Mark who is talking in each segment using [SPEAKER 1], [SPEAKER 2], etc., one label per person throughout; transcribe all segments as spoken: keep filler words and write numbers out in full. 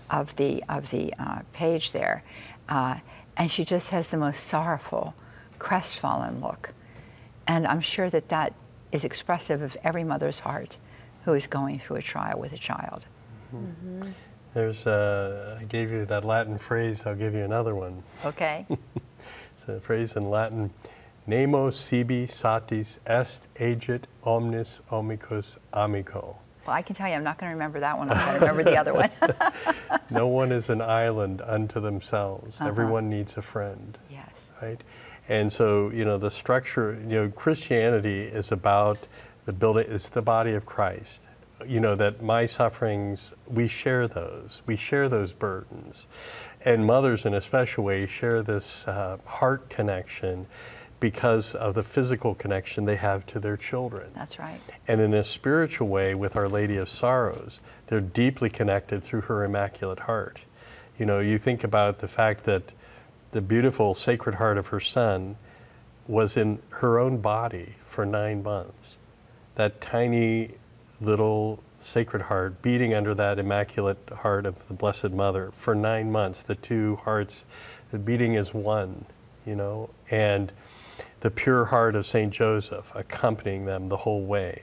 [SPEAKER 1] of the of the uh, page there, uh, and she just has the most sorrowful, crestfallen look, and I'm sure that that is expressive of every mother's heart who is going through a trial with a child.
[SPEAKER 2] Mm-hmm. Mm-hmm. There's, uh, I gave you that Latin phrase, I'll give you another one.
[SPEAKER 1] Okay.
[SPEAKER 2] It's a phrase in Latin, Nemo sibi satis est agit omnis amicus amico.
[SPEAKER 1] Well, I can tell you, I'm not going to remember that one. I'm going to remember the other one.
[SPEAKER 2] No one is an island unto themselves. Uh-huh. Everyone needs a friend.
[SPEAKER 1] Yes.
[SPEAKER 2] Right? And so, you know, the structure, you know, Christianity is about the building, it's the body of Christ. You know, that my sufferings, we share those. We share those burdens. And mothers, in a special way, share this uh, heart connection because of the physical connection they have to their children.
[SPEAKER 1] That's right.
[SPEAKER 2] And in a spiritual way, with Our Lady of Sorrows, they're deeply connected through her Immaculate Heart. You know, you think about the fact that the beautiful Sacred Heart of her Son was in her own body for nine months. That tiny little Sacred Heart beating under that Immaculate Heart of the Blessed Mother for nine months. The two hearts, the beating is one, you know, and the pure heart of Saint Joseph accompanying them the whole way.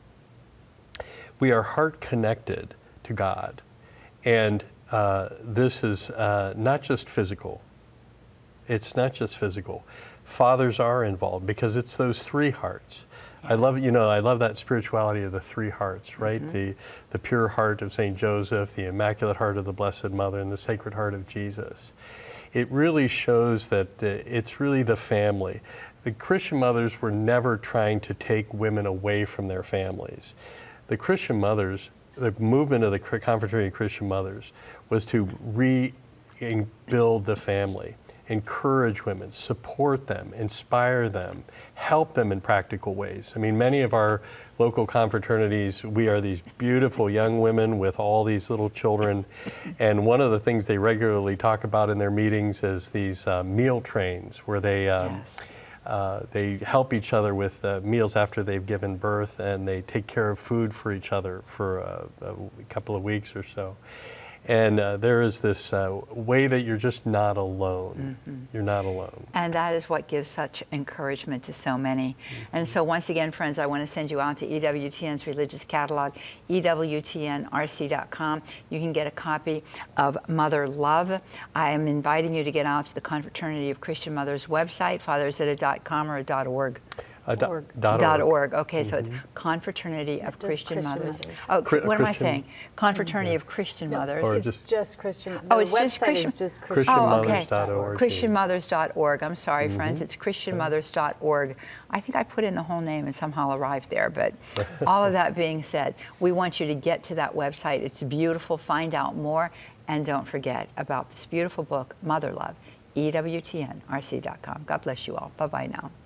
[SPEAKER 2] We are heart connected to God, and uh, this is uh, not just physical. It's not just physical. Fathers are involved because it's those three hearts. I love, you know, I love that spirituality of the three hearts, right? Mm-hmm. The the pure heart of Saint Joseph, the Immaculate Heart of the Blessed Mother, and the Sacred Heart of Jesus. It really shows that uh, it's really the family. The Christian mothers were never trying to take women away from their families. The Christian mothers, the movement of the Confraternity of Christian Mothers was to rebuild the family, encourage women, support them, inspire them, help them in practical ways. I mean, many of our local confraternities, we are these beautiful young women with all these little children, and one of the things they regularly talk about in their meetings is these uh, meal trains where they um,
[SPEAKER 1] yes.
[SPEAKER 2] uh, they help each other with uh, meals after they've given birth, and they take care of food for each other for uh, a couple of weeks or so. And uh, there is this uh, way that you're just not alone. Mm-hmm. You're not alone.
[SPEAKER 1] And that is what gives such encouragement to so many. Mm-hmm. And so once again, friends, I want to send you out to E W T N's religious catalog, E W T N R C dot com. You can get a copy of Mother Love. I am inviting you to get out to the Confraternity of Christian Mothers website, fatherzetta dot com or .org.
[SPEAKER 2] Uh, do,
[SPEAKER 1] org.
[SPEAKER 2] dot,
[SPEAKER 1] dot
[SPEAKER 2] org.
[SPEAKER 1] org. Okay,
[SPEAKER 2] mm-hmm.
[SPEAKER 1] so it's Confraternity of Christian,
[SPEAKER 3] Christian
[SPEAKER 1] Mothers.
[SPEAKER 3] Mothers.
[SPEAKER 1] Oh,
[SPEAKER 2] Chri
[SPEAKER 1] what am I
[SPEAKER 2] Christian.
[SPEAKER 1] saying? Confraternity
[SPEAKER 2] Mm-hmm.
[SPEAKER 1] of Christian
[SPEAKER 3] no,
[SPEAKER 1] Mothers.
[SPEAKER 2] Or
[SPEAKER 3] it's
[SPEAKER 2] just,
[SPEAKER 3] just Christian.
[SPEAKER 1] Oh,
[SPEAKER 3] the
[SPEAKER 1] it's
[SPEAKER 3] website
[SPEAKER 1] just Christian.
[SPEAKER 3] Is just Christian.
[SPEAKER 2] Christian
[SPEAKER 1] Oh,
[SPEAKER 2] Mothers dot org.
[SPEAKER 1] okay. Christian Mothers dot org. I'm sorry,
[SPEAKER 2] mm-hmm.
[SPEAKER 1] friends. It's Christian Mothers dot org. I think I put in the whole name and somehow arrived there. But all of that being said, we want you to get to that website. It's beautiful. Find out more. And don't forget about this beautiful book, Mother Love, E W T N R C dot com. God bless you all. Bye-bye now.